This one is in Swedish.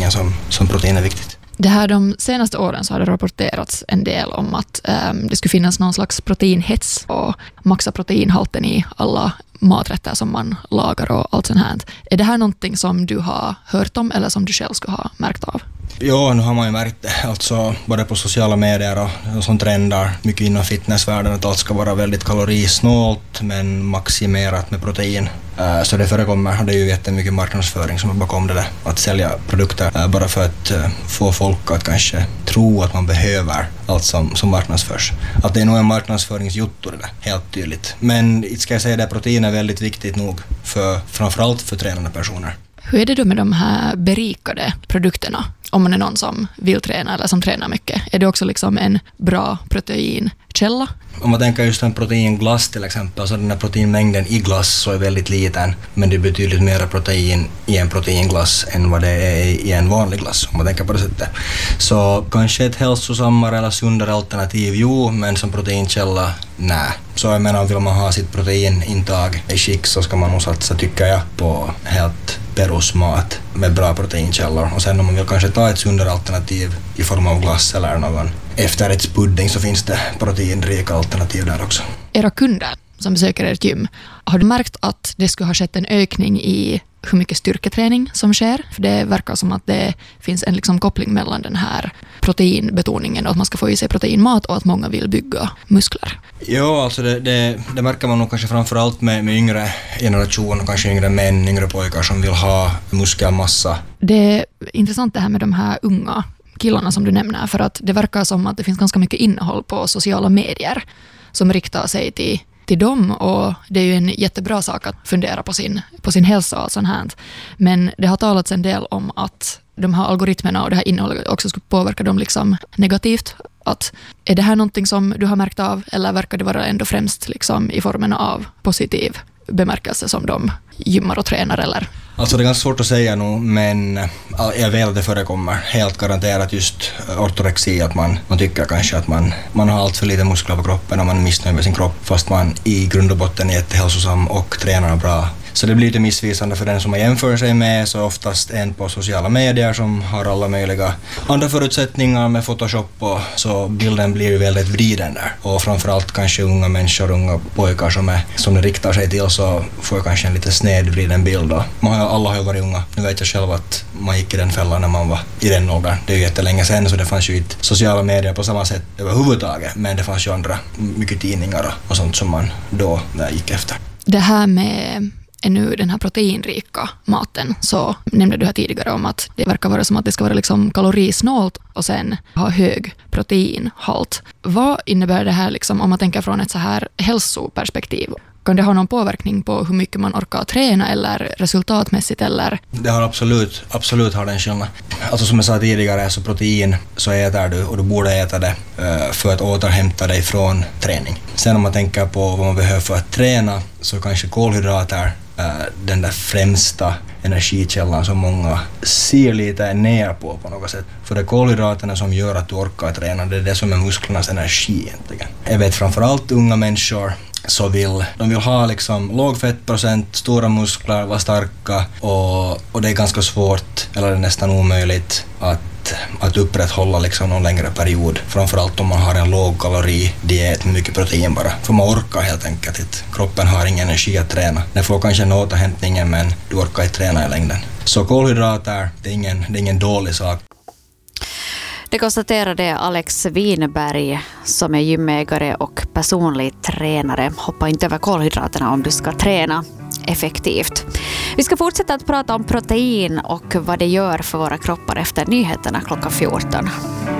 anledningen som protein är viktigt. Det här de senaste åren så har det rapporterats en del om att det skulle finnas någon slags proteinhets och maxa proteinhalten i alla maträtter som man lagar och allt sånt här. Är det här någonting som du har hört om eller som du själv ska ha märkt av? Ja, nu har man ju märkt det, alltså både på sociala medier och som trendar mycket inom fitnessvärlden att allt ska vara väldigt kalorisnålt men maximerat med protein. Så det förekommer, och det är ju jättemycket marknadsföring som är bakom det där. Att sälja produkter bara för att få folk att kanske tro att man behöver allt som marknadsförs. Att det är nog en marknadsföringsjutto det där, helt tydligt. Men ska jag säga att protein är väldigt viktigt nog framförallt för tränande personer. Hur är det då med de här berikade produkterna? Om man är någon som vill träna eller som tränar mycket. Är det också liksom en bra proteinkälla? Om man tänker just en proteinglass till exempel, så den här proteinmängden i glass så är väldigt liten, men det är betydligt mer protein i en proteinglass än vad det är i en vanlig glass, om man tänker på det sättet. Så kanske ett hälsosammare eller sundare alternativ, jo, men som proteinkälla, nej. Så jag menar, vill man ha sitt proteinintag i skick så ska man nog satsa, tycker jag, på helt perusmat med bra proteinkällor. Och sen om man vill kanske ta ett sundare alternativ i form av glass eller någon efterrättspudding så finns det proteinrika alternativ där också. Era kunder som besöker ert gym, har du märkt att det skulle ha skett en ökning i hur mycket styrketräning som sker? För det verkar som att det finns en liksom koppling mellan den här proteinbetoningen och att man ska få i sig proteinmat och att många vill bygga muskler. Ja, alltså det märker man nog kanske framförallt med yngre generationer, kanske yngre män, yngre pojkar som vill ha muskelmassa. Det är intressant det här med de här unga killarna som du nämner, för att det verkar som att det finns ganska mycket innehåll på sociala medier som riktar sig till dem, och det är ju en jättebra sak att fundera på sin hälsa och sånt här. Men det har talats en del om att de här algoritmerna och det här innehållet också skulle påverka dem liksom negativt. Att, är det här någonting som du har märkt av, eller verkar det vara ändå främst liksom i formen av positiv bemärkelse som de gymmar och tränar, eller? Alltså det är ganska svårt att säga nu, men jag vet att det förekommer helt garanterat just ortorexi, att man tycker kanske att man har allt för lite muskler på kroppen och man är missnöjd med sin kropp fast man i grund och botten är jättehälsosam och tränar bra. Så det blir lite missvisande för den som man jämför sig med, så oftast en på sociala medier som har alla möjliga andra förutsättningar med Photoshop, och så bilden blir ju väldigt vriden där. Och framförallt kanske unga människor, unga pojkar som det riktar sig till, så får jag kanske en lite snedvriden bild. Alla har ju varit unga. Nu vet jag själv att man gick i den fällan när man var i den åldern. Det är ju jättelänge sedan, så det fanns ju inte sociala medier på samma sätt överhuvudtaget, men det fanns ju andra, mycket tidningar och sånt som man då gick efter. Det här med nu den här proteinrika maten, så nämnde du här tidigare om att det verkar vara som att det ska vara liksom kalorisnålt och sen ha hög proteinhalt. Vad innebär det här liksom, om man tänker från ett så här hälsoperspektiv? Kan det ha någon påverkning på hur mycket man orkar träna eller resultatmässigt, eller? Det har absolut har den skillnad. Alltså som jag sa tidigare, så protein så äter du, och du borde äta det för att återhämta dig från träning. Sen om man tänker på vad man behöver för att träna, så kanske kolhydrater den där främsta energikällan som många ser lite ner på något sätt. För det är kolhydraterna som gör att du orkar träna, det är det som är musklernas energi egentligen. Jag vet framförallt unga människor så vill ha liksom låg fettprocent, stora muskler, vara starka, och det är ganska svårt, eller det är nästan omöjligt att upprätthålla liksom någon längre period. Framförallt om man har en låg kaloridiet med mycket protein bara. För man orkar helt enkelt inte. Kroppen har ingen energi att träna. Den får kanske en återhämtning, men du orkar inte träna i längden. Så kolhydrater, det är ingen dålig sak. Det konstaterade Alex Winberg som är gymägare och personlig tränare. Hoppa inte över kolhydraterna om du ska träna effektivt. Vi ska fortsätta att prata om protein och vad det gör för våra kroppar efter nyheterna klockan 14.